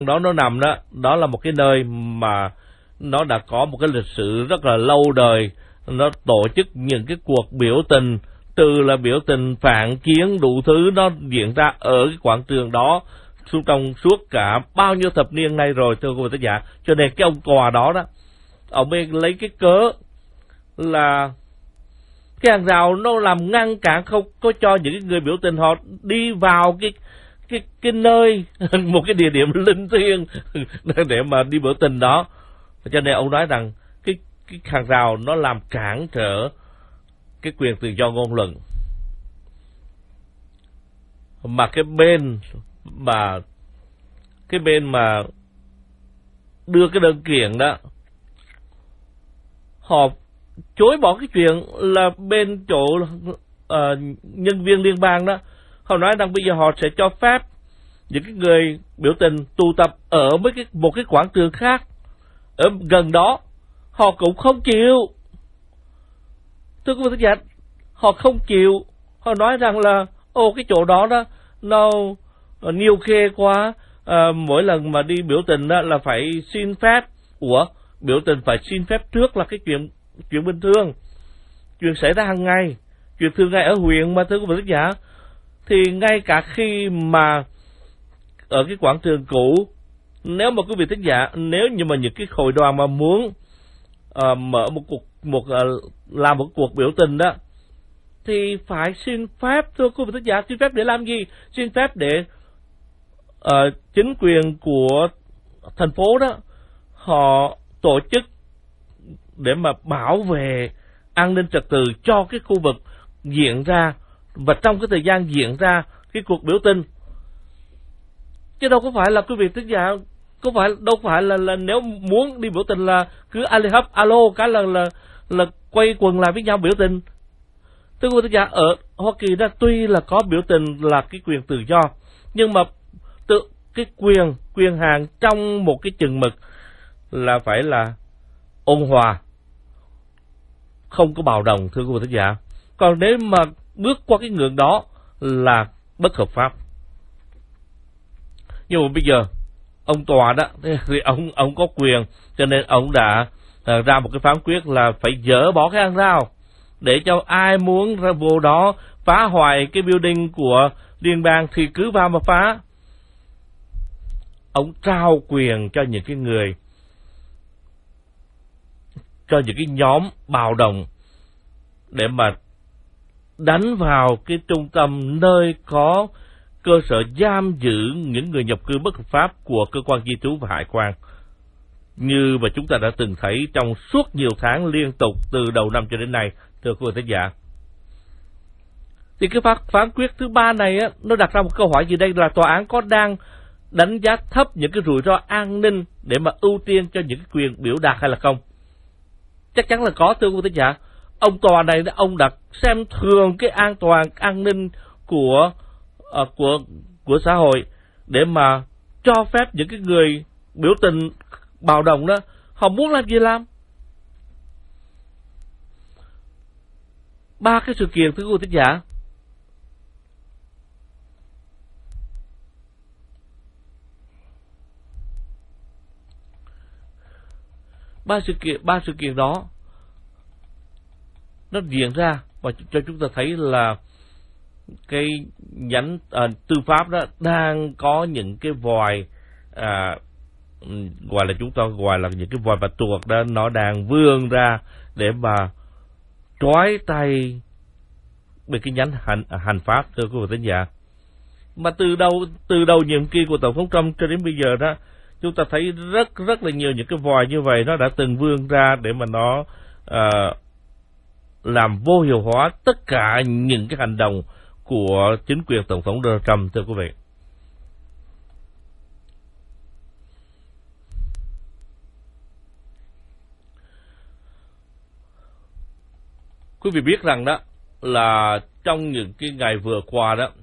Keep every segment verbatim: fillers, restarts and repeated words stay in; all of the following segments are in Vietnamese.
đó nó nằm đó, đó là một cái nơi mà nó đã có một cái lịch sử rất là lâu đời. Nó tổ chức những cái cuộc biểu tình, từ là biểu tình phản chiến đủ thứ, nó diễn ra ở cái quảng trường đó trong suốt cả bao nhiêu thập niên nay rồi, thưa quý vị thính giả. Cho nên cái ông tòa đó đó, ông ấy lấy cái cớ là cái hàng rào nó làm ngăn cản, không có cho những cái người biểu tình họ đi vào cái cái cái nơi một cái địa điểm linh thiêng để mà đi biểu tình đó. Cho nên ông nói rằng cái cái hàng rào nó làm cản trở cái quyền tự do ngôn luận. Mà cái bên mà cái bên mà đưa cái đơn kiện đó, họ chối bỏ cái chuyện là bên chỗ uh, nhân viên liên bang đó, họ nói rằng bây giờ họ sẽ cho phép những cái người biểu tình tụ tập ở mấy cái một cái quảng trường khác ở gần đó. Họ cũng không chịu, thưa quý vị thính giả, họ không chịu. Họ nói rằng là ô cái chỗ đó đó nó nhiều khê quá, à, mỗi lần mà đi biểu tình đó là phải xin phép. Ủa, biểu tình phải xin phép trước là cái chuyện chuyện bình thường, chuyện xảy ra hàng ngày, chuyện thường ngày ở huyện mà, thưa quý vị thính giả. Thì ngay cả khi mà ở cái quảng trường cũ, nếu mà quý vị thính giả, nếu như mà những cái hội đoàn mà muốn uh, mở một cuộc một uh, làm một cuộc biểu tình đó, thì phải xin phép, thưa quý vị thính giả. Xin phép để làm gì? Xin phép để uh, chính quyền của thành phố đó họ tổ chức để mà bảo vệ an ninh trật tự cho cái khu vực diễn ra, và trong cái thời gian diễn ra cái cuộc biểu tình. Chứ đâu có phải là quý vị thính giả, có phải đâu phải là, là nếu muốn đi biểu tình là cứ ali hấp alo cái là là là quay quần lại với nhau biểu tình. Thưa quý vị thính giả, ở Hoa Kỳ đó tuy là có biểu tình là cái quyền tự do, nhưng mà tự cái quyền quyền hạn trong một cái chừng mực là phải là ôn hòa, không có bạo động, thưa quý vị thính giả. Còn nếu mà bước qua cái ngưỡng đó là bất hợp pháp. Nhưng mà bây giờ ông tòa đó thì ông ông có quyền, cho nên ông đã uh, ra một cái phán quyết là phải dỡ bỏ cái hàng rào để cho ai muốn ra vô đó phá hoại cái building của liên bang thì cứ vào mà phá. Ông trao quyền cho những cái người, cho những cái nhóm bạo động để mà đánh vào cái trung tâm nơi có cơ sở giam giữ những người nhập cư bất hợp pháp của cơ quan di trú và hải quan, như mà chúng ta đã từng thấy trong suốt nhiều tháng liên tục từ đầu năm cho đến nay, thưa quý vị thính giả. Thì cái phán, phán quyết thứ ba này á, nó đặt ra một câu hỏi gì đây, là tòa án có đang đánh giá thấp những cái rủi ro an ninh để mà ưu tiên cho những cái quyền biểu đạt hay là không? Chắc chắn là có, thưa quý vị thính giả. Ông tòa này, ông đã xem thường cái an toàn an ninh của uh, của của xã hội để mà cho phép những cái người biểu tình bạo động đó, họ muốn làm gì làm. Ba cái sự kiện, thưa quý vị thính giả, ba sự kiện ba sự kiện đó nó diễn ra và cho chúng ta thấy là cái nhánh à, tư pháp đó đang có những cái vòi, à, gọi là chúng ta gọi là những cái vòi và tuột đó, nó đang vươn ra để mà trói tay bên cái nhánh hành hành pháp, thưa quý vị thính giả. Mà từ đầu từ đầu nhiệm kỳ của tổng thống Trump cho đến bây giờ đó, chúng ta thấy rất rất là nhiều những cái vòi như vậy nó đã từng vươn ra để mà nó uh, làm vô hiệu hóa tất cả những cái hành động của chính quyền tổng thống Donald Trump, thưa quý vị. Quý vị biết rằng đó là trong những cái ngày vừa qua đó,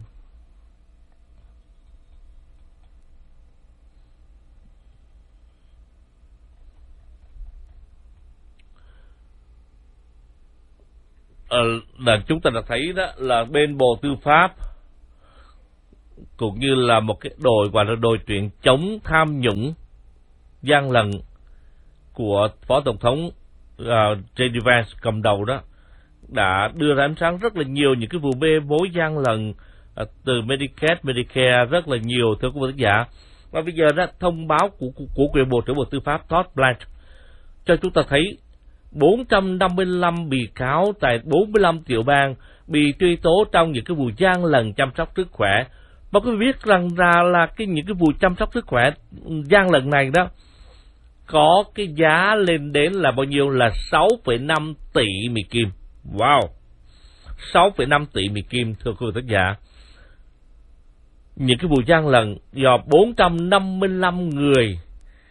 Ờ, là chúng ta đã thấy đó là bên Bộ Tư pháp cũng như là một cái đội gọi là đội tuyển chống tham nhũng gian lận của Phó Tổng thống uh, giê đê Vance cầm đầu đó, đã đưa ra ánh sáng rất là nhiều những cái vụ bê bối gian lận uh, từ Medicaid, Medicare rất là nhiều, thưa quý vị khán giả. Và bây giờ đó, thông báo của, của, của quyền Bộ trưởng Bộ Tư pháp Todd Blanche cho chúng ta thấy bốn trăm năm mươi lăm bị cáo tại bốn mươi lăm tiểu bang bị truy tố trong những cái vụ gian lận chăm sóc sức khỏe. Và quý vị biết rằng ra là cái những cái vụ chăm sóc sức khỏe gian lận này đó có cái giá lên đến là bao nhiêu, là sáu phẩy năm tỷ Mỹ Kim. Wow, sáu phẩy năm tỷ Mỹ Kim, thưa quý vị khán giả. Những cái vụ gian lận do bốn trăm năm mươi lăm người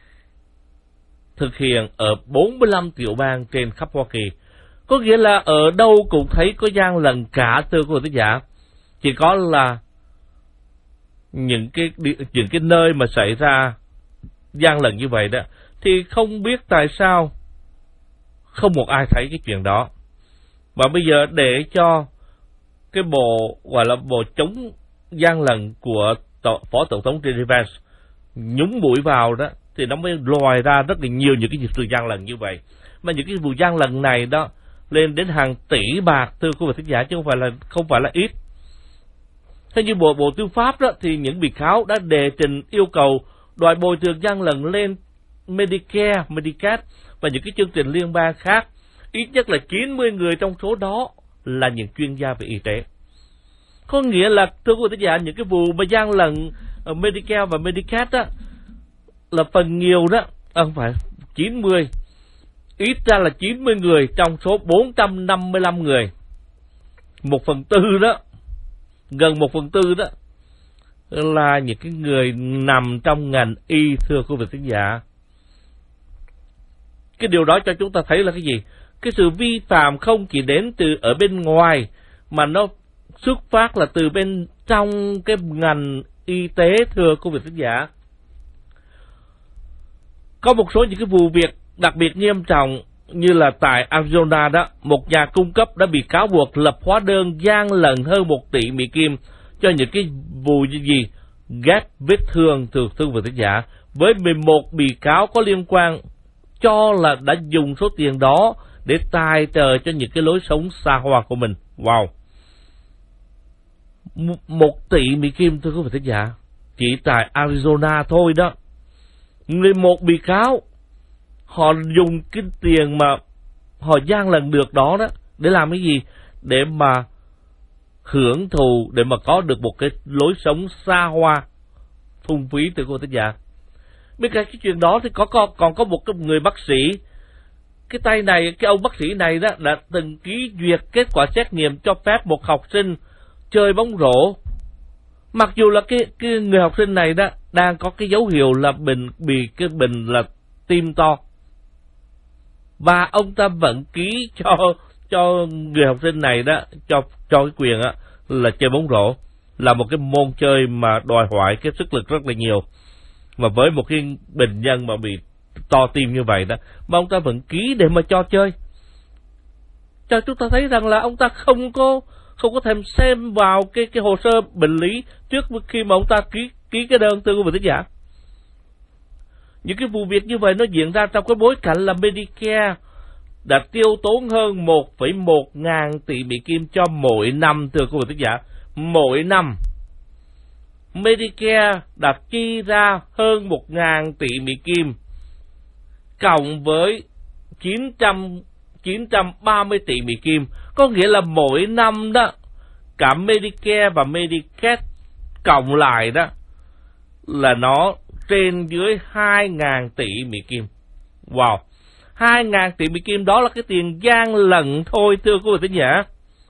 thực hiện ở bốn mươi lăm tiểu bang trên khắp Hoa Kỳ. Có nghĩa là ở đâu cũng thấy có gian lận cả, thưa quý vị khán giả. Chỉ có là những cái những cái nơi mà xảy ra gian lận như vậy đó thì không biết tại sao không một ai thấy cái chuyện đó. Và bây giờ để cho cái bộ gọi là bộ chống gian lận của tổ, Phó Tổng thống giê đê Vance nhúng mũi vào đó thì nó mới lòi ra rất là nhiều những cái sự gian lận như vậy. Mà những cái vụ gian lận này đó lên đến hàng tỷ bạc, thưa quý vị khán giả, chứ không phải là không phải là ít. Theo như Bộ Bộ Tư pháp đó thì những bị cáo đã đề trình yêu cầu đòi bồi thường gian lận lên Medicare, Medicaid và những cái chương trình liên bang khác. Ít nhất là chín mươi người trong số đó là những chuyên gia về y tế. Có nghĩa là, thưa quý vị khán giả, những cái vụ mà gian lận ở Medicare và Medicaid đó là phần nhiều đó, à, không phải chín mươi, ít ra là chín mươi người trong số bốn trăm năm mươi lăm người. Một phần tư đó, gần một phần tư đó là những cái người nằm trong ngành y, thưa quý vị khán giả. Cái điều đó cho chúng ta thấy là cái gì? Cái sự vi phạm không chỉ đến từ ở bên ngoài mà nó xuất phát là từ bên trong cái ngành y tế, thưa quý vị khán giả. Có một số những cái vụ việc đặc biệt nghiêm trọng như là tại Arizona đó, một nhà cung cấp đã bị cáo buộc lập hóa đơn gian lận hơn một tỷ Mỹ Kim cho những cái vụ gì ghép vết thương, thưa quý vị khán giả, với mười một bị cáo có liên quan cho là đã dùng số tiền đó để tài trợ cho những cái lối sống xa hoa của mình. Wow, một tỷ Mỹ Kim, thưa quý vị khán giả, chỉ tại Arizona thôi đó. mười một bị cáo họ dùng cái tiền mà họ gian lận được đó đó để làm cái gì? Để mà hưởng thụ, để mà có được một cái lối sống xa hoa phung phí, từ cô tới già. Bên cạnh cái chuyện đó thì có, có còn có một cái người bác sĩ, cái tay này, cái ông bác sĩ này đó đã từng ký duyệt kết quả xét nghiệm cho phép một học sinh chơi bóng rổ, mặc dù là cái cái người học sinh này đó đang có cái dấu hiệu là bệnh bị cái bệnh là tim to, và ông ta vẫn ký cho cho người học sinh này đó cho cho cái quyền á là chơi bóng rổ, là một cái môn chơi mà đòi hỏi cái sức lực rất là nhiều, mà với một cái bệnh nhân mà bị to tim như vậy đó mà ông ta vẫn ký để mà cho chơi, cho chúng ta thấy rằng là ông ta không có không có thèm xem vào cái cái hồ sơ bệnh lý trước khi mà ông ta ký ký cái đơn, thưa quý vị khán giả. Những cái vụ việc như vậy nó diễn ra trong cái bối cảnh là Medicare đã tiêu tốn hơn một phẩy một ngàn tỷ Mỹ Kim cho mỗi năm, thưa quý vị khán giả. Mỗi năm Medicare đã chi ra hơn một ngàn tỷ Mỹ Kim, cộng với chín trăm ba mươi tỷ Mỹ Kim. Có nghĩa là mỗi năm đó, cả Medicare và Medicaid cộng lại đó là nó trên dưới hai ngàn tỷ Mỹ Kim. Wow, hai ngàn tỷ Mỹ Kim đó là cái tiền gian lận thôi, thưa quý vị khán giả.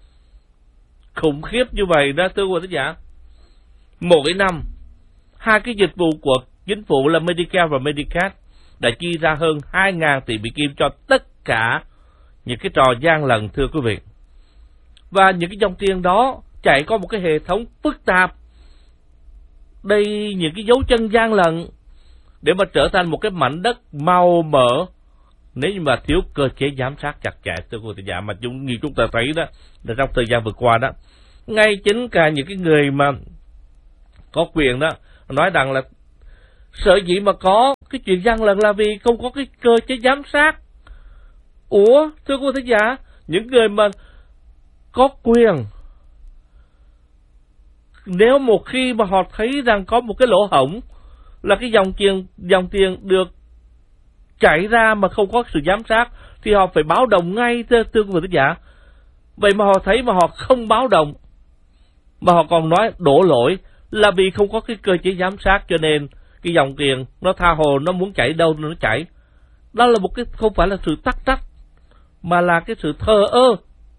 Khủng khiếp như vậy đó, thưa quý vị khán giả. Mỗi năm hai cái dịch vụ của chính phủ là Medicare và Medicaid đã chi ra hơn hai ngàn tỷ Mỹ Kim cho tất cả những cái trò gian lận, thưa quý vị. Và những cái dòng tiền đó chạy qua một cái hệ thống phức tạp, đây những cái dấu chân gian lận để mà trở thành một cái mảnh đất màu mỡ nếu như mà thiếu cơ chế giám sát chặt chẽ, thưa quý vị giả. Mà chúng, như chúng ta thấy đó là trong thời gian vừa qua đó, ngay chính cả những cái người mà có quyền đó, nói rằng là sở dĩ mà có cái chuyện gian lận là vì không có cái cơ chế giám sát. Ủa, thưa quý thính giả, những người mà có quyền, nếu một khi mà họ thấy rằng có một cái lỗ hổng là cái dòng tiền dòng tiền được chảy ra mà không có sự giám sát thì họ phải báo động ngay, thưa, thưa quý thính giả. Vậy mà họ thấy mà họ không báo động mà họ còn nói đổ lỗi là vì không có cái cơ chế giám sát, cho nên cái dòng tiền nó tha hồ, nó muốn chảy đâu nó chảy. Đó là một cái, không phải là sự tắc trách mà là cái sự thờ ơ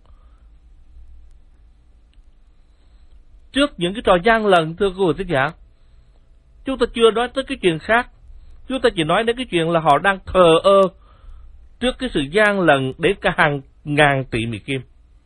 trước những cái trò gian lận, thưa quý vị thính giả. Chúng ta chưa nói tới cái chuyện khác, chúng ta chỉ nói đến cái chuyện là họ đang thờ ơ trước cái sự gian lận đến cả hàng ngàn tỷ Mỹ Kim.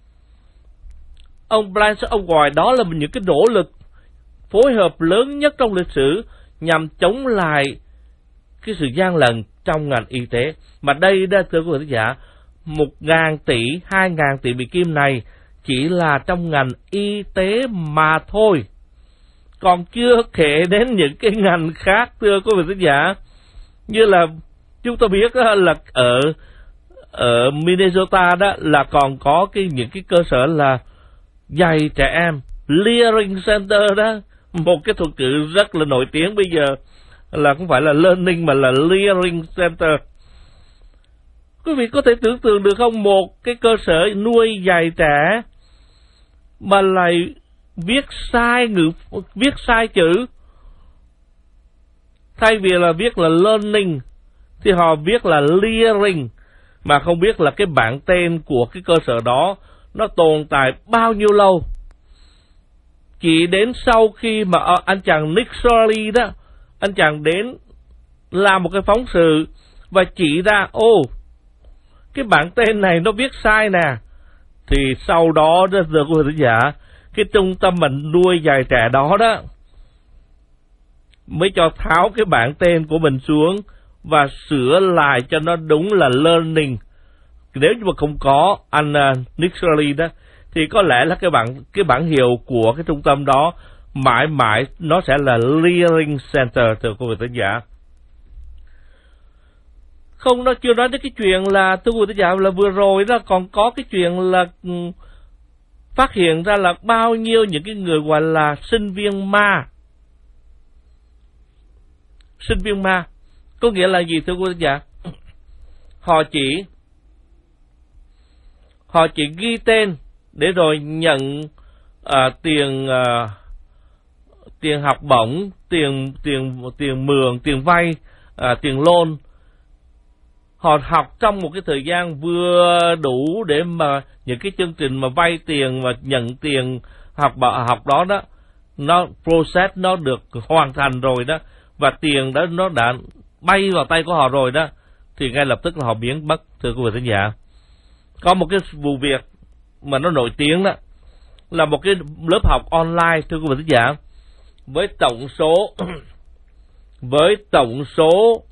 Ông Blanchard, ông gọi đó là những cái nỗ lực phối hợp lớn nhất trong lịch sử nhằm chống lại cái sự gian lận trong ngành y tế. Mà đây đó, thưa quý vị thính giả, một ngàn tỷ, hai ngàn tỷ Mỹ Kim này chỉ là trong ngành y tế mà thôi, còn chưa kể đến những cái ngành khác, thưa quý vị thính giả. Như là chúng ta biết là ở ở Minnesota đó là còn có cái những cái cơ sở là dạy trẻ em, Learning Center đó, một cái thuật ngữ rất là nổi tiếng bây giờ, là không phải là learning mà là Learning Center. Quý vị có thể tưởng tượng được không, một cái cơ sở nuôi dạy trẻ mà lại viết sai ngữ, viết sai chữ. Thay vì là viết là learning thì họ viết là learning, mà không biết là cái bảng tên của cái cơ sở đó nó tồn tại bao nhiêu lâu. Chỉ đến sau khi mà anh chàng Nick Shirley đó, anh chàng đến làm một cái phóng sự và chỉ ra, ô, cái bảng tên này nó viết sai nè, thì sau đó đó, giờ quý vị giả, cái trung tâm mình nuôi dạy trẻ đó đó mới cho tháo cái bảng tên của mình xuống và sửa lại cho nó đúng là learning. Nếu như mà không có anh uh, Nick Shirley đó thì có lẽ là cái bảng cái bảng hiệu của cái trung tâm đó mãi mãi nó sẽ là Learning Center, thưa quý vị thính giả. Không, nó chưa nói đến cái chuyện là, thưa quý vị thính giả, là vừa rồi đó còn có cái chuyện là um, phát hiện ra là bao nhiêu những cái người gọi là sinh viên ma. Sinh viên ma có nghĩa là gì, thưa quý vị thính giả? Họ chỉ họ chỉ ghi tên để rồi nhận uh, tiền uh, tiền học bổng, tiền tiền tiền mượn, tiền vay, uh, tiền loan. Họ học trong một cái thời gian vừa đủ để mà những cái chương trình mà vay tiền và nhận tiền học học đó đó, nó process nó được hoàn thành rồi đó, và tiền đó nó đã bay vào tay của họ rồi đó, thì ngay lập tức là họ biến mất, thưa quý vị thính giả. Có một cái vụ việc mà nó nổi tiếng đó là một cái lớp học online, thưa quý vị thính giả, với tổng số với tổng số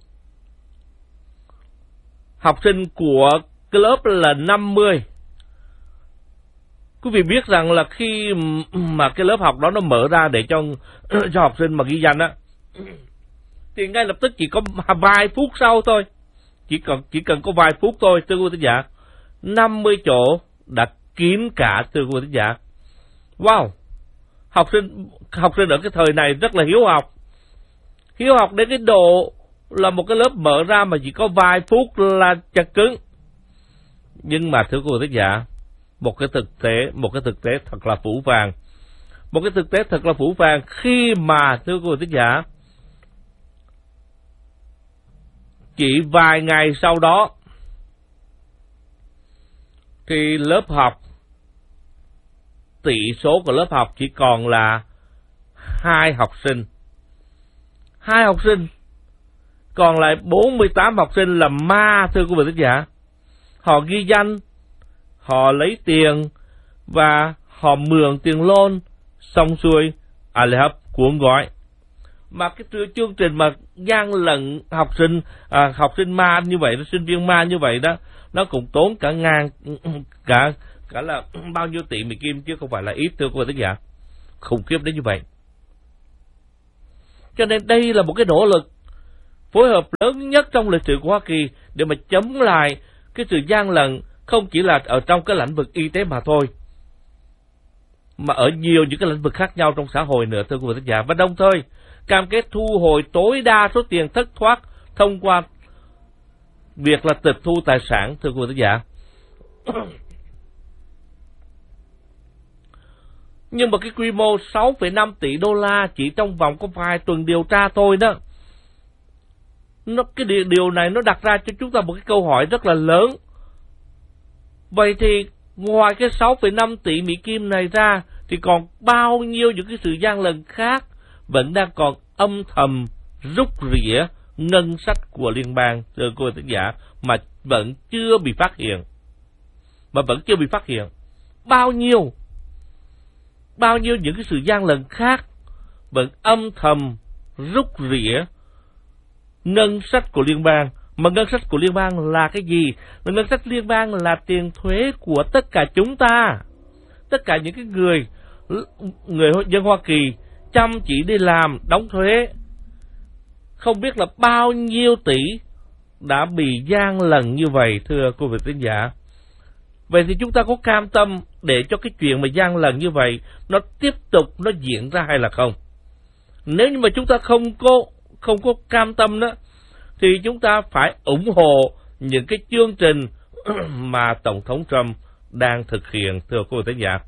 học sinh của cái lớp là năm mươi. Quý vị biết rằng là khi mà cái lớp học đó nó mở ra để cho cho học sinh mà ghi danh á, thì ngay lập tức chỉ có vài phút sau thôi, chỉ cần chỉ cần có vài phút thôi, thưa quý vị thính giả, năm mươi chỗ đã kín cả, thưa quý vị thính giả. Wow, học sinh học sinh ở cái thời này rất là hiếu học, hiếu học đến cái độ là một cái lớp mở ra mà chỉ có vài phút là chặt cứng. Nhưng mà thưa quý vị thính giả, một cái thực tế, một cái thực tế thật là phũ phàng, một cái thực tế thật là phũ phàng khi mà, thưa quý vị thính giả, chỉ vài ngày sau đó thì lớp học, tỷ số của lớp học chỉ còn là hai học sinh. Hai học sinh, còn lại bốn mươi tám học sinh là ma, thưa quý vị thính giả. Họ ghi danh, họ lấy tiền và họ mượn tiền loan, xong xuôi à lệ hấp cuốn gói. Mà cái chương trình mà gian lận học sinh à, học sinh ma như vậy, sinh viên ma như vậy đó, nó cũng tốn cả ngàn cả cả là bao nhiêu tỷ Mỹ Kim chứ không phải là ít, thưa quý vị thính giả. Khủng khiếp đến như vậy. Cho nên đây là một cái nỗ lực phối hợp lớn nhất trong lịch sử của Hoa Kỳ để mà chống lại cái sự gian lận, không chỉ là ở trong cái lĩnh vực y tế mà thôi, mà ở nhiều những cái lĩnh vực khác nhau trong xã hội nữa, thưa quý vị thính giả. Và đồng thời cam kết thu hồi tối đa số tiền thất thoát thông qua việc là tịch thu tài sản, thưa quý vị thính giả. Nhưng mà cái quy mô sáu phẩy năm tỷ đô la chỉ trong vòng có vài tuần điều tra thôi đó, nó cái điều, điều này nó đặt ra cho chúng ta một cái câu hỏi rất là lớn. Vậy thì ngoài cái sáu phẩy năm tỷ Mỹ Kim này ra thì còn bao nhiêu những cái sự gian lận khác vẫn đang còn âm thầm rút rỉa ngân sách của liên bang, thưa quý vị thính giả, mà vẫn chưa bị phát hiện. Mà vẫn chưa bị phát hiện. Bao nhiêu? Bao nhiêu những cái sự gian lận khác vẫn âm thầm rút rỉa ngân sách của liên bang. Mà ngân sách của liên bang là cái gì? Ngân sách liên bang là tiền thuế của tất cả chúng ta. Tất cả những cái người người dân Hoa Kỳ chăm chỉ đi làm, đóng thuế. Không biết là bao nhiêu tỷ đã bị gian lận như vậy, thưa quý vị khán giả. Vậy thì chúng ta có cam tâm để cho cái chuyện mà gian lận như vậy nó tiếp tục nó diễn ra hay là không? Nếu như mà chúng ta không có không có cam tâm đó, thì chúng ta phải ủng hộ những cái chương trình mà Tổng thống Trump đang thực hiện, thưa quý vị khán giả.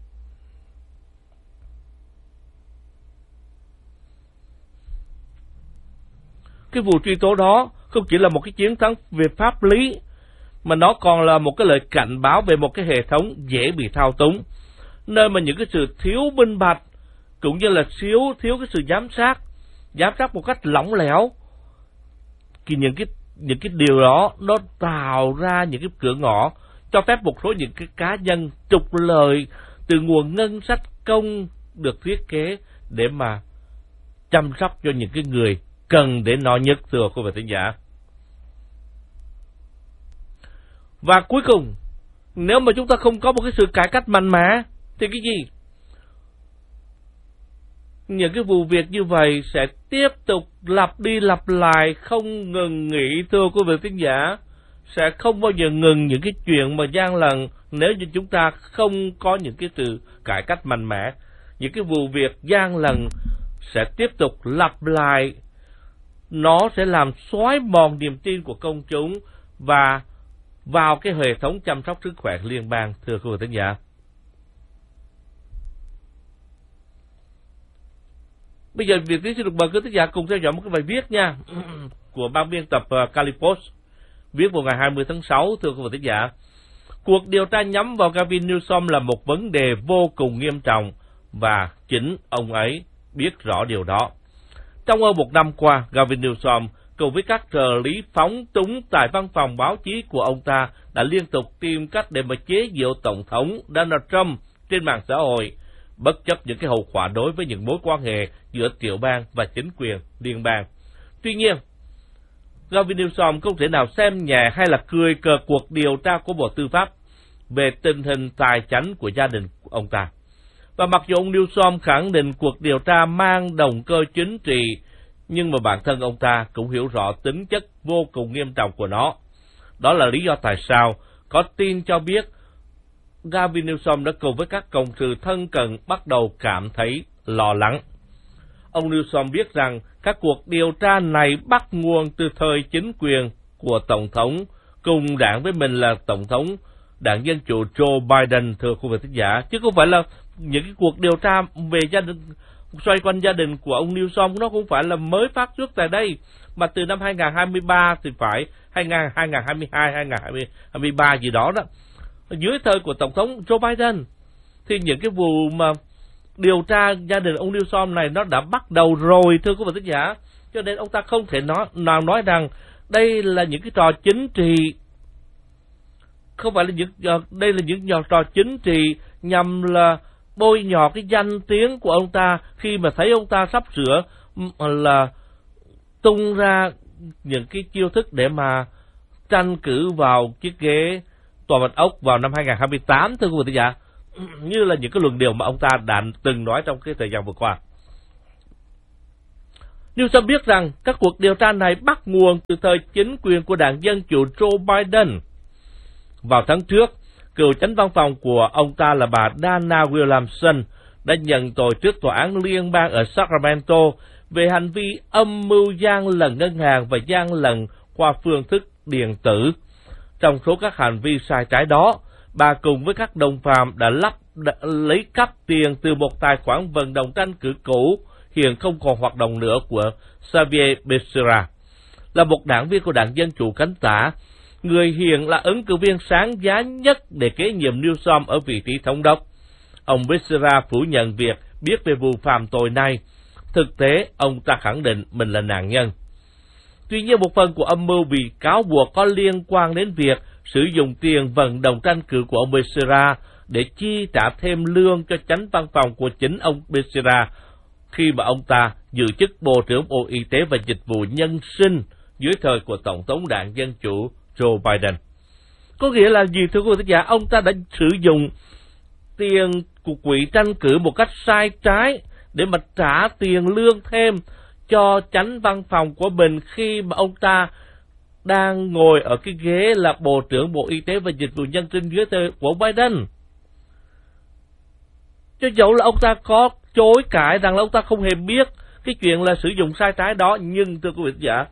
Cái vụ truy tố đó không chỉ là một cái chiến thắng về pháp lý, mà nó còn là một cái lời cảnh báo về một cái hệ thống dễ bị thao túng, nơi mà những cái sự thiếu minh bạch cũng như là thiếu thiếu cái sự giám sát, giám sát một cách lỏng lẻo, thì những cái những cái điều đó nó tạo ra những cái cửa ngõ cho phép một số những cái cá nhân trục lợi từ nguồn ngân sách công được thiết kế để mà chăm sóc cho những cái người cần để nó nhất, thưa quý vị thính giả. Và cuối cùng, nếu mà chúng ta không có một cái sự cải cách mạnh mẽ thì cái gì? Những cái vụ việc như vậy sẽ tiếp tục lặp đi lặp lại không ngừng nghỉ, thưa quý vị thính giả. Sẽ không bao giờ ngừng những cái chuyện mà gian lận nếu như chúng ta không có những cái sự cải cách mạnh mẽ. Những cái vụ việc gian lận sẽ tiếp tục lặp lại. Nó sẽ làm xói mòn niềm tin của công chúng và vào cái hệ thống chăm sóc sức khỏe liên bang, thưa quý vị thính giả. Bây giờ việc tiến xin được mời quý thính giả cùng theo dõi một cái bài viết nha của ban biên tập uh, Calipost, viết vào ngày hai mươi tháng sáu, thưa quý vị thính giả. Cuộc điều tra nhắm vào Gavin Newsom là một vấn đề vô cùng nghiêm trọng và chính ông ấy biết rõ điều đó. Trong hơn một năm qua, Gavin Newsom cùng với các trợ lý phóng túng tại văn phòng báo chí của ông ta đã liên tục tìm cách để mà chế giễu Tổng thống Donald Trump trên mạng xã hội, bất chấp những cái hậu quả đối với những mối quan hệ giữa tiểu bang và chính quyền liên bang. Tuy nhiên, Gavin Newsom không thể nào xem nhẹ hay là cười cợt cuộc điều tra của Bộ Tư pháp về tình hình tài chánh của gia đình của ông ta. Và mặc dù ông Newsom khẳng định cuộc điều tra mang động cơ chính trị, nhưng mà bản thân ông ta cũng hiểu rõ tính chất vô cùng nghiêm trọng của nó. Đó là lý do tại sao có tin cho biết Gavin Newsom đã cùng với các cộng sự thân cận bắt đầu cảm thấy lo lắng. Ông Newsom biết rằng các cuộc điều tra này bắt nguồn từ thời chính quyền của Tổng thống cùng đảng với mình là Tổng thống đảng Dân Chủ Joe Biden, thưa quý vị thính giả, chứ không phải là những cái cuộc điều tra về gia đình, xoay quanh gia đình của ông Newsom, nó không phải là mới phát xuất tại đây, mà từ năm hai nghìn không trăm hai mươi ba thì phải hai nghìn không trăm hai mươi hai, hai nghìn không trăm hai mươi ba gì đó đó, dưới thời của Tổng thống Joe Biden, thì những cái vụ mà điều tra gia đình ông Newsom này nó đã bắt đầu rồi, thưa quý vị thính giả. Cho nên ông ta không thể nói nào nói rằng đây là những cái trò chính trị, không phải là những đây là những trò chính trị nhằm là bôi nhọ cái danh tiếng của ông ta, khi mà thấy ông ta sắp sửa là tung ra những cái chiêu thức để mà tranh cử vào chiếc ghế Tòa Bạch Ốc vào năm hai nghìn không trăm hai mươi tám, thưa quý vị thính giả, như là những cái luận điệu mà ông ta đã từng nói trong cái thời gian vừa qua. Newsom biết rằng các cuộc điều tra này bắt nguồn từ thời chính quyền của đảng Dân Chủ Joe Biden. Vào tháng trước, cựu chánh văn phòng của ông ta là bà Dana Williamson đã nhận tội trước tòa án liên bang ở Sacramento về hành vi âm mưu gian lận ngân hàng và gian lận qua phương thức điện tử. Trong số các hành vi sai trái đó, bà cùng với các đồng phạm đã lắp đã lấy cắp tiền từ một tài khoản vận động tranh cử cũ hiện không còn hoạt động nữa của Xavier Becerra, là một đảng viên của đảng Dân Chủ cánh tả, người hiện là ứng cử viên sáng giá nhất để kế nhiệm Newsom ở vị trí thống đốc. Ông Becerra phủ nhận việc biết về vụ phạm tội này. Thực tế, ông ta khẳng định mình là nạn nhân. Tuy nhiên, một phần của âm mưu bị cáo buộc có liên quan đến việc sử dụng tiền vận động tranh cử của ông Becerra để chi trả thêm lương cho chánh văn phòng của chính ông Becerra khi mà ông ta giữ chức Bộ trưởng Bộ Y tế và Dịch vụ Nhân sinh dưới thời của Tổng thống đảng Dân Chủ Joe Biden. Có nghĩa là gì thưa quý vị giả? Ông ta đã sử dụng tiền của quỹ tranh cử một cách sai trái để mà trả tiền lương thêm cho chánh văn phòng của mình khi mà ông ta đang ngồi ở cái ghế là Bộ trưởng Bộ Y tế và Dịch vụ Nhân sinh dưới thời của Biden. Cho dẫu là ông ta có chối cãi rằng là ông ta không hề biết cái chuyện là sử dụng sai trái đó, nhưng thưa quý vị giả,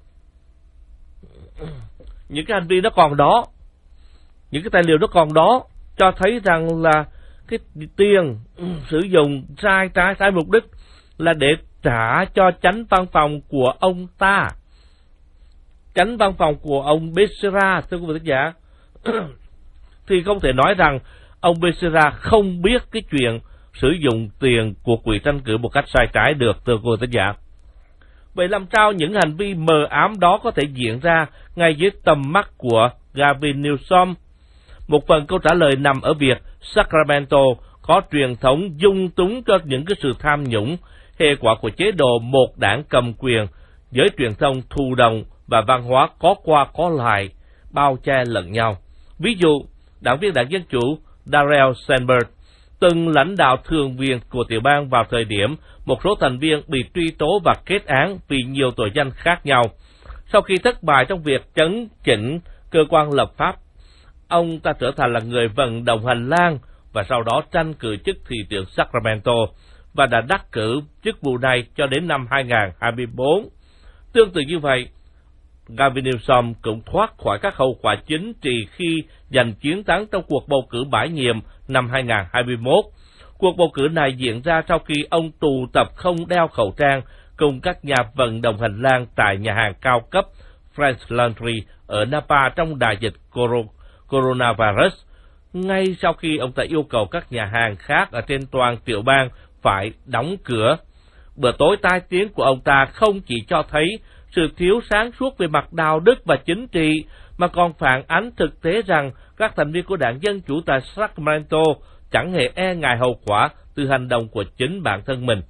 những cái hành vi nó còn đó, những cái tài liệu nó còn đó, cho thấy rằng là cái tiền sử dụng sai trái sai mục đích là để trả cho chánh văn phòng của ông ta, chánh văn phòng của ông Becerra, thưa quý vị giả, thì không thể nói rằng ông Becerra không biết cái chuyện sử dụng tiền của quỹ tranh cử một cách sai trái được, thưa quý vị giả. Vậy làm sao những hành vi mờ ám đó có thể diễn ra ngay dưới tầm mắt của Gavin Newsom? Một phần câu trả lời nằm ở việc Sacramento có truyền thống dung túng cho những cái sự tham nhũng, hệ quả của chế độ một đảng cầm quyền, giới truyền thông thù đồng và văn hóa có qua có lại, bao che lẫn nhau. Ví dụ, đảng viên đảng Dân Chủ Darrell Sandberg, từng lãnh đạo thường viện của tiểu bang vào thời điểm một số thành viên bị truy tố và kết án vì nhiều tội danh khác nhau. Sau khi thất bại trong việc chấn chỉnh cơ quan lập pháp, ông ta trở thành là người vận động hành lang và sau đó tranh cử chức thị trưởng Sacramento và đã đắc cử chức vụ này cho đến năm hai nghìn không trăm hai mươi tư. Tương tự như vậy, Gavin Newsom cũng thoát khỏi các hậu quả chính trị khi giành chiến thắng trong cuộc bầu cử bãi nhiệm năm hai nghìn không trăm hai mươi mốt. Cuộc bầu cử này diễn ra sau khi ông tụ tập không đeo khẩu trang cùng các nhà vận động hành lang tại nhà hàng cao cấp French Laundry ở Napa trong đại dịch coronavirus, ngay sau khi ông ta yêu cầu các nhà hàng khác ở trên toàn tiểu bang phải đóng cửa. Bữa tối tai tiếng của ông ta không chỉ cho thấy sự thiếu sáng suốt về mặt đạo đức và chính trị, mà còn phản ánh thực tế rằng các thành viên của đảng Dân Chủ tại Sacramento chẳng hề e ngại hậu quả từ hành động của chính bản thân mình.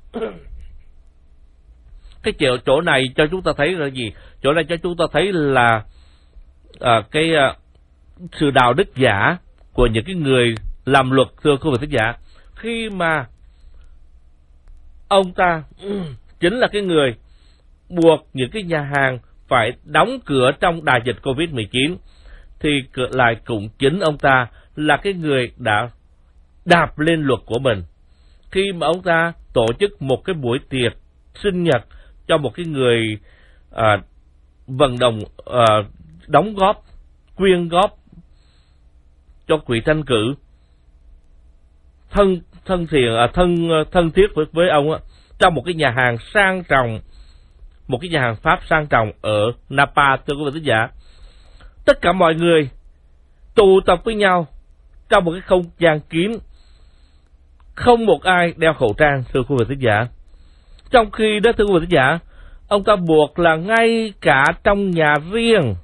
Cái chỗ, chỗ này cho chúng ta thấy là gì? Chỗ này cho chúng ta thấy là à, cái à, sự đạo đức giả của những cái người làm luật, thưa quý vị thính giả, khi mà ông ta chính là cái người buộc những cái nhà hàng phải đóng cửa trong đại dịch covid mười chín, thì lại cũng chính ông ta là cái người đã đạp lên luật của mình khi mà ông ta tổ chức một cái buổi tiệc sinh nhật cho một cái người à, vận động à, đóng góp, quyên góp cho quỹ tranh cử thân thân thiện à, thân thân thiết với, với ông á, trong một cái nhà hàng sang trọng, một cái nhà hàng Pháp sang trọng ở Napa, thưa quý vị thính giả. Tất cả mọi người tụ tập với nhau trong một cái không gian kín, không một ai đeo khẩu trang, thưa quý vị thính giả. Trong khi đó, thưa quý vị thính giả, ông ta buộc là ngay cả trong nhà riêng,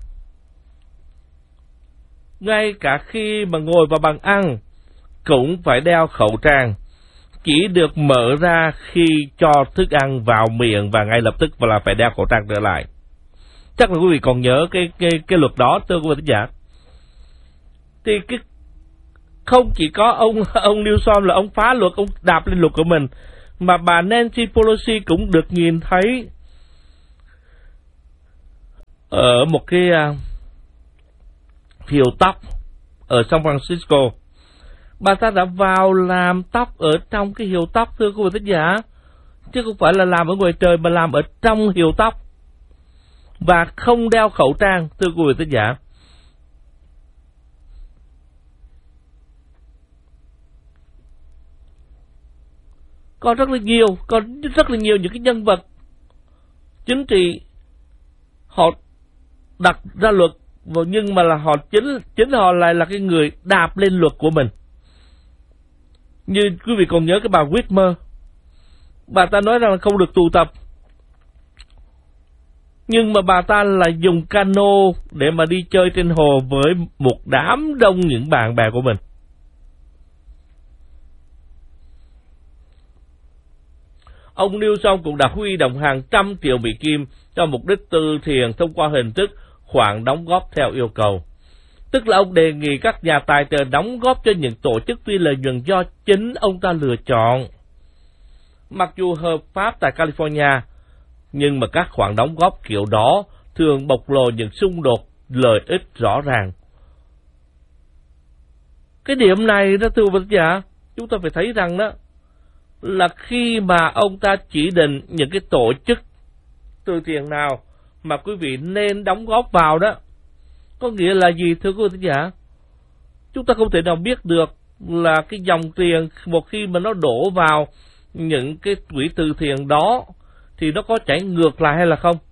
ngay cả khi mà ngồi vào bàn ăn cũng phải đeo khẩu trang, chỉ được mở ra khi cho thức ăn vào miệng và ngay lập tức và là phải đeo khẩu trang trở lại. Chắc là quý vị còn nhớ cái cái cái luật đó, thưa quý vị thính giả. Thì cái không chỉ có ông ông Newsom là ông phá luật, ông đạp lên luật của mình, mà bà Nancy Pelosi cũng được nhìn thấy ở một cái uh, hiệu tóc ở San Francisco. Bà ta đã vào làm tóc ở trong cái hiệu tóc, thưa quý vị thính giả, chứ không phải là làm ở ngoài trời, mà làm ở trong hiệu tóc và không đeo khẩu trang, thưa quý vị thính giả. Còn rất là nhiều, còn rất là nhiều những cái nhân vật chính trị họ đặt ra luật, nhưng mà là họ chính chính họ lại là cái người đạp lên luật của mình. Như quý vị còn nhớ cái bà Whitmer, bà ta nói rằng là không được tụ tập, nhưng mà bà ta là dùng cano để mà đi chơi trên hồ với một đám đông những bạn bè của mình. Ông Newsom cũng đã huy động hàng trăm triệu Mỹ Kim cho mục đích từ thiện thông qua hình thức khoản đóng góp theo yêu cầu. Tức là ông đề nghị các nhà tài trợ đóng góp cho những tổ chức phi lợi nhuận do chính ông ta lựa chọn. Mặc dù hợp pháp tại California, nhưng mà các khoản đóng góp kiểu đó thường bộc lộ những xung đột lợi ích rõ ràng. Cái điểm này đó, thưa quý vị, chúng ta phải thấy rằng đó là khi mà ông ta chỉ định những cái tổ chức từ thiện nào mà quý vị nên đóng góp vào đó, có nghĩa là gì, thưa quý vị giả? Chúng ta không thể nào biết được là cái dòng tiền một khi mà nó đổ vào những cái quỹ từ thiện đó thì nó có chảy ngược lại hay là không.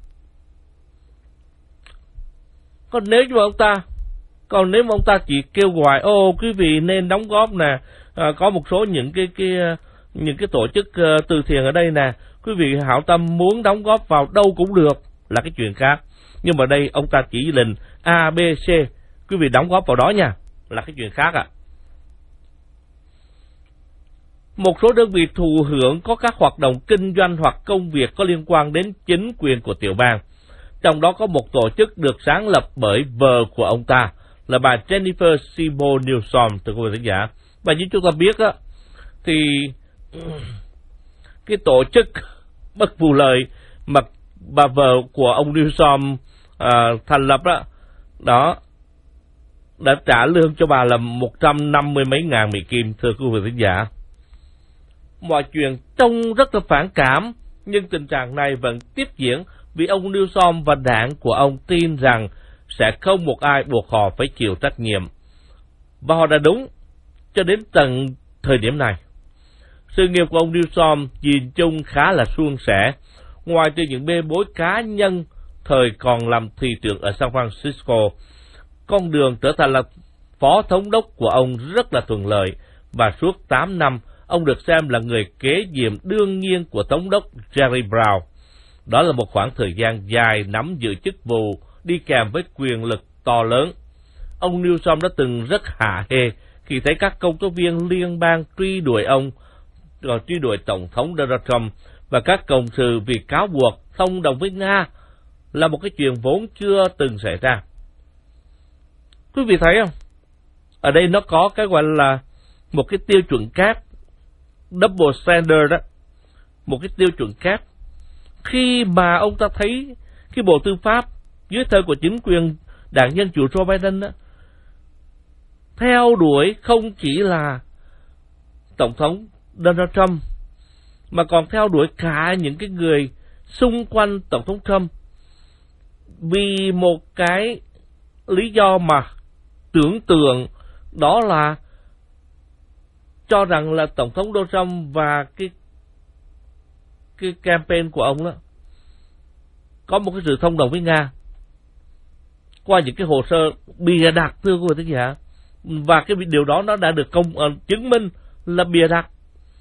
Còn nếu như mà ông ta còn nếu mà ông ta chỉ kêu gọi ô quý vị nên đóng góp nè, à, có một số những cái cái những cái tổ chức uh, từ thiện ở đây nè, quý vị hảo tâm muốn đóng góp vào đâu cũng được, là cái chuyện khác. Nhưng mà đây ông ta chỉ định A, B, C, quý vị đóng góp vào đó nha, là cái chuyện khác ạ. À. Một số đơn vị thụ hưởng có các hoạt động kinh doanh hoặc công việc có liên quan đến chính quyền của tiểu bang. Trong đó có một tổ chức được sáng lập bởi vợ của ông ta là bà Jennifer Seymour Newsom, thưa quý vị khán giả. Và như chúng ta biết á, thì cái tổ chức bất vụ lợi mà bà vợ của ông Newsom à, thành lập đó, đó đã trả lương cho bà là một trăm năm mươi mấy ngàn Mỹ Kim, thưa quý vị khán giả. Mọi chuyện trông rất là phản cảm, nhưng tình trạng này vẫn tiếp diễn vì ông Newsom và đảng của ông tin rằng sẽ không một ai buộc họ phải chịu trách nhiệm. Và họ đã đúng cho đến tận thời điểm này. Sự nghiệp của ông Newsom nhìn chung khá là suôn sẻ, ngoài trừ những bê bối cá nhân thời còn làm thị trưởng ở San Francisco. Con đường trở thành là phó thống đốc của ông rất là thuận lợi, và suốt tám năm ông được xem là người kế nhiệm đương nhiên của thống đốc Jerry Brown. Đó là một khoảng thời gian dài nắm giữ chức vụ đi kèm với quyền lực to lớn. Ông Newsom đã từng rất hả hê khi thấy các công tố viên liên bang truy đuổi ông, truy đuổi Tổng thống Donald Trump và các cộng sự vì cáo buộc thông đồng với Nga, là một cái chuyện vốn chưa từng xảy ra. Quý vị thấy không? Ở đây nó có cái gọi là một cái tiêu chuẩn kép, double standard đó, một cái tiêu chuẩn kép. Khi mà ông ta thấy cái Bộ Tư pháp dưới thời của chính quyền đảng Dân Chủ Joe Biden đó, theo đuổi không chỉ là Tổng thống Donald Trump, mà còn theo đuổi cả những cái người xung quanh Tổng thống Trump, vì một cái lý do mà tưởng tượng, đó là cho rằng là Tổng thống Donald Trump và cái cái campaign của ông đó có một cái sự thông đồng với Nga qua những cái hồ sơ bìa đặt, thưa quý vị khán giả. Và cái điều đó nó đã được công uh, chứng minh là bìa đặt.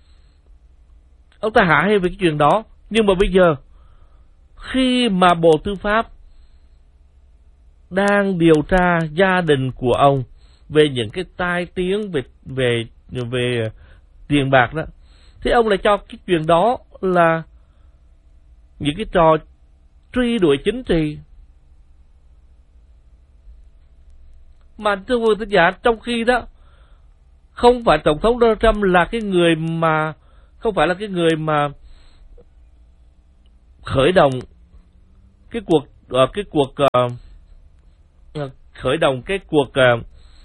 Ông ta hả hê về cái chuyện đó. Nhưng mà bây giờ khi mà Bộ Tư pháp đang điều tra gia đình của ông về những cái tai tiếng về về về tiền bạc đó, thì ông lại cho cái chuyện đó là những cái trò truy đuổi chính trị. Mà thưa quý vị khán giả, trong khi đó không phải Tổng thống Donald Trump là cái người mà không phải là cái người mà khởi động cái cuộc uh, cái cuộc uh, khởi động cái cuộc uh,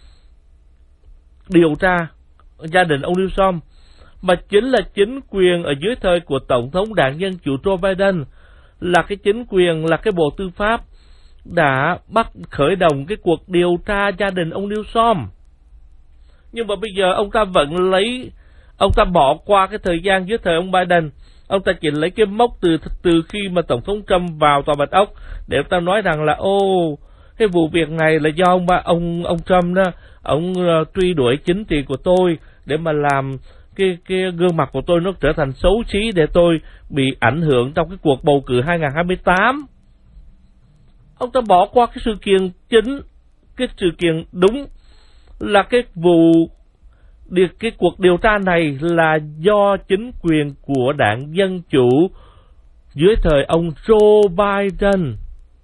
điều tra gia đình ông Newsom, mà chính là chính quyền ở dưới thời của Tổng thống đảng Dân Chủ Joe Biden, là cái chính quyền, là cái Bộ Tư pháp đã bắt khởi động cái cuộc điều tra gia đình ông Newsom. Nhưng mà bây giờ ông ta vẫn lấy, ông ta bỏ qua cái thời gian dưới thời ông Biden, ông ta chỉ lấy cái mốc từ từ khi mà Tổng thống Trump vào Tòa Bạch Ốc để ông ta nói rằng là ô, cái vụ việc này là do ông ông ông Trump đó, ông uh, truy đuổi chính trị của tôi để mà làm cái cái gương mặt của tôi nó trở thành xấu xí để tôi bị ảnh hưởng trong cái cuộc bầu cử hai không hai tám. Ông ta bỏ qua cái sự kiện chính, cái sự kiện đúng là cái vụ cái cuộc điều tra này là do chính quyền của đảng Dân Chủ dưới thời ông Joe Biden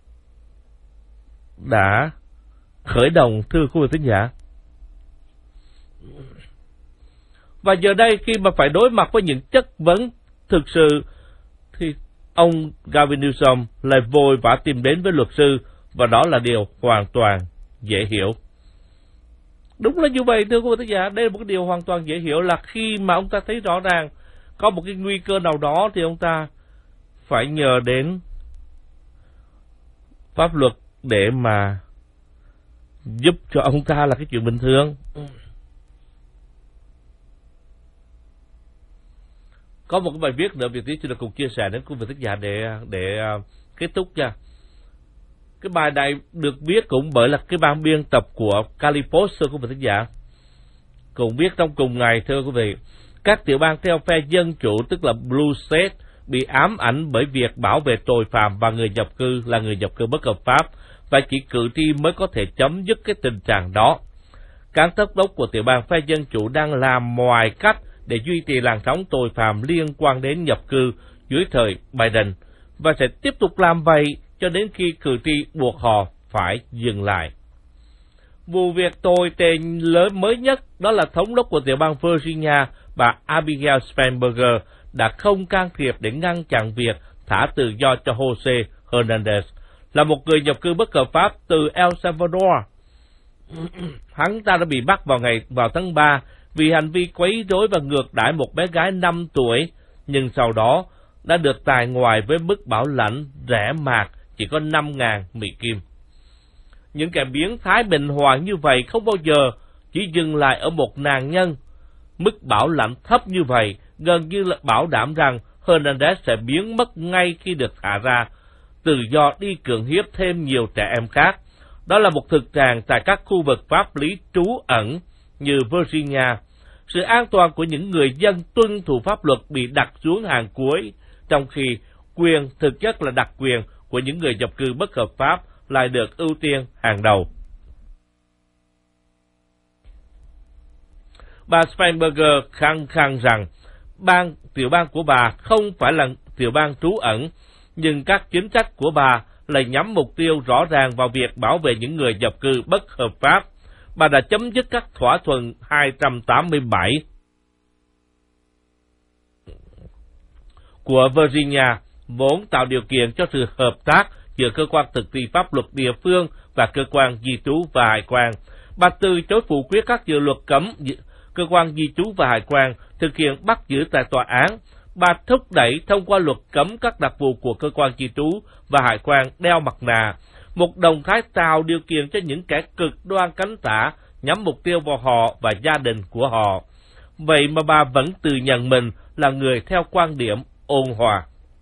đã khởi động, thưa quý vị thính giả. Và giờ đây khi mà phải đối mặt với những chất vấn thực sự thì ông Gavin Newsom lại vội vã tìm đến với luật sư, và đó là điều hoàn toàn dễ hiểu. Đúng là như vậy, thưa quý vị thính giả, đây là một cái điều hoàn toàn dễ hiểu, là khi mà ông ta thấy rõ ràng có một cái nguy cơ nào đó thì ông ta phải nhờ đến pháp luật để mà giúp cho ông ta, là cái chuyện bình thường. Có một cái bài viết nữa Việt Tiến xin được cùng chia sẻ đến quý vị thính giả để để uh, kết thúc nha. Cái bài này được viết cũng bởi là cái ban biên tập của Calipost, thưa quý vị thính giả. Cũng viết trong cùng ngày, thưa quý vị, các tiểu bang theo phe Dân Chủ, tức là Blue State, bị ám ảnh bởi việc bảo vệ tội phạm và người nhập cư là người nhập cư bất hợp pháp, và chỉ cử tri mới có thể chấm dứt cái tình trạng đó. Các thống đốc của tiểu bang phe Dân Chủ đang làm mọi cách để duy trì làn sóng tội phạm liên quan đến nhập cư dưới thời Biden, và sẽ tiếp tục làm vậy cho đến khi cử tri buộc họ phải dừng lại. Vụ việc tồi tệ lớn mới nhất đó là thống đốc của tiểu bang Virginia, bà Abigail Spanberger, đã không can thiệp để ngăn chặn việc thả tự do cho Jose Hernandez, là một người nhập cư bất hợp pháp từ El Salvador. Hắn ta đã bị bắt vào ngày vào tháng ba vì hành vi quấy rối và ngược đãi một bé gái năm tuổi, nhưng sau đó đã được tài ngoại với mức bảo lãnh rẻ mạt chỉ có năm nghìn Mỹ Kim. Những kẻ biến thái bình hoàng như vậy không bao giờ chỉ dừng lại ở một nạn nhân. Mức bảo lãnh thấp như vậy gần như là bảo đảm rằng Hernandez sẽ biến mất ngay khi được thả ra, tự do đi cưỡng hiếp thêm nhiều trẻ em khác. Đó là một thực trạng tại các khu vực pháp lý trú ẩn như Virginia. Sự an toàn của những người dân tuân thủ pháp luật bị đặt xuống hàng cuối, trong khi quyền thực chất là đặc quyền của những người nhập cư bất hợp pháp lại được ưu tiên hàng đầu. Bà Spanberger khăng khăng rằng bang tiểu bang của bà không phải là tiểu bang trú ẩn, nhưng các chính sách của bà lại nhắm mục tiêu rõ ràng vào việc bảo vệ những người nhập cư bất hợp pháp. Bà đã chấm dứt các thỏa thuận hai trăm tám mươi bảy của Virginia, vốn tạo điều kiện cho sự hợp tác giữa cơ quan thực thi pháp luật địa phương và cơ quan di trú và hải quan. Bà từ chối phủ quyết các dự luật cấm cơ quan di trú và hải quan thực hiện bắt giữ tại tòa án. Bà thúc đẩy thông qua luật cấm các đặc vụ của cơ quan di trú và hải quan đeo mặt nạ, một động thái tạo điều kiện cho những kẻ cực đoan cánh tả nhắm mục tiêu vào họ và gia đình của họ. Vậy mà bà vẫn tự nhận mình là người theo quan điểm ôn hòa.